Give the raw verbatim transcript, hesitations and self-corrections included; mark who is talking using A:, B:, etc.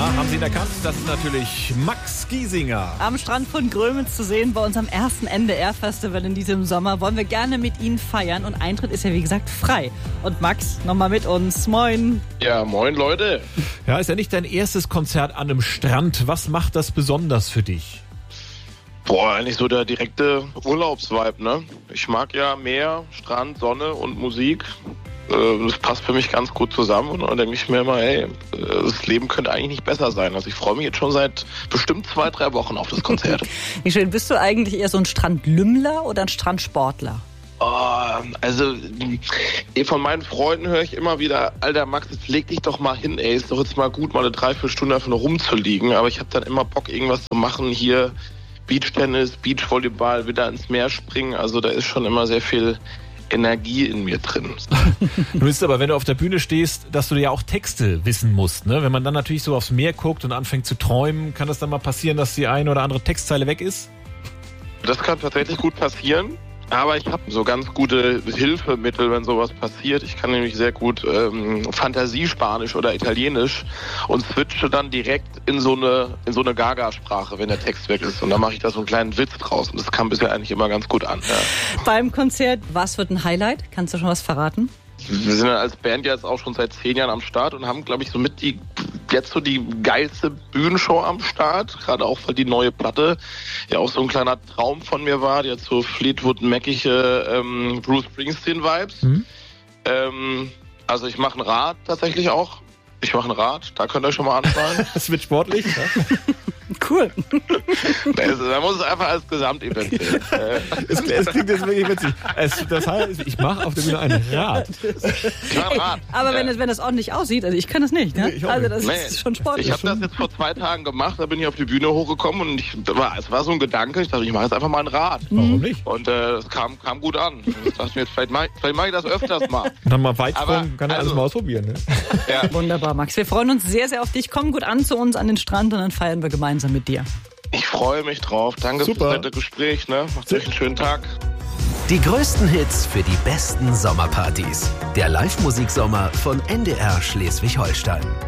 A: haben Sie ihn erkannt? Das ist natürlich Max Giesinger.
B: Am Strand von Grömitz zu sehen bei unserem ersten N D R-Festival in diesem Sommer. Wollen wir gerne mit Ihnen feiern und Eintritt ist ja wie gesagt frei. Und Max, nochmal mit uns. Moin.
C: Ja, moin Leute.
A: Ja, ist ja nicht dein erstes Konzert an einem Strand. Was macht das besonders für dich?
C: Boah, eigentlich so der direkte Urlaubsvibe, ne? Ich mag ja Meer, Strand, Sonne und Musik. Das passt für mich ganz gut zusammen und dann denke ich mir immer, hey, das Leben könnte eigentlich nicht besser sein. Also ich freue mich jetzt schon seit bestimmt zwei, drei Wochen auf das Konzert.
B: Wie schön, bist du eigentlich eher so ein Strandlümmler oder ein Strandsportler?
C: Oh, also von meinen Freunden höre ich immer wieder, Alter Max, jetzt leg dich doch mal hin, ey, ist doch jetzt mal gut, mal eine Dreiviertelstunde einfach nur rumzuliegen. Aber ich habe dann immer Bock, irgendwas zu machen hier, Beachtennis, Beachvolleyball, wieder ins Meer springen. Also da ist schon immer sehr viel Energie in mir drin.
A: Du bist aber, wenn du auf der Bühne stehst, dass du ja auch Texte wissen musst. Ne? Wenn man dann natürlich so aufs Meer guckt und anfängt zu träumen, kann das dann mal passieren, dass die eine oder andere Textzeile weg ist?
C: Das kann tatsächlich gut passieren. Aber ich habe so ganz gute Hilfemittel, wenn sowas passiert. Ich kann nämlich sehr gut ähm, Fantasiespanisch oder Italienisch und switche dann direkt in so eine in so eine Gaga-Sprache, wenn der Text weg ist. Und dann mache ich da so einen kleinen Witz draus. Und das kam bisher eigentlich immer ganz gut an. Ja.
B: Beim Konzert, was wird ein Highlight? Kannst du schon was verraten?
C: Wir sind als Band ja jetzt auch schon seit zehn Jahren am Start und haben, glaube ich, somit die jetzt so die geilste Bühnenshow am Start. Gerade auch, weil die neue Platte ja auch so ein kleiner Traum von mir war. Die hat so Fleetwood-Mac'ige ähm, Bruce Springsteen-Vibes. Mhm. Ähm, also ich mache ein Rad tatsächlich auch. Ich mache ein Rad, da könnt ihr euch schon mal anfallen.
A: Das wird sportlich, ja?
B: Cool.
C: Da muss es einfach als Gesamtevent sehen.
A: Es, es klingt jetzt wirklich witzig. Es, das heißt, ich mache auf der Bühne ein Rad.
C: Ich mach ein Rad.
B: Aber wenn, das, wenn das ordentlich aussieht, also ich kann das nicht. Ne?
A: Nee,
B: also das
C: nee.
B: ist schon sportlich.
C: Ich habe das jetzt vor zwei Tagen gemacht, da bin ich auf die Bühne hochgekommen und ich, da war, es war so ein Gedanke, ich dachte, ich mache jetzt einfach mal ein Rad.
A: Warum nicht?
C: Und äh, das kam, kam gut an. Ich dachte mir, jetzt, vielleicht mache ich, mach ich das öfters mal.
A: Und dann mal Weitsprung,
C: Aber,
A: kann er
C: also,
A: alles mal ausprobieren. Ne?
C: Ja.
B: Wunderbar, Max. Wir freuen uns sehr, sehr auf dich. Komm gut an zu uns an den Strand und dann feiern wir gemeinsam mit dir.
C: Ich freue mich drauf. Danke
A: Super.
C: fürs nette Gespräch. Ne? Macht euch einen schönen Tag.
D: Die größten Hits für die besten Sommerpartys. Der Live-Musik-Sommer von N D R Schleswig-Holstein.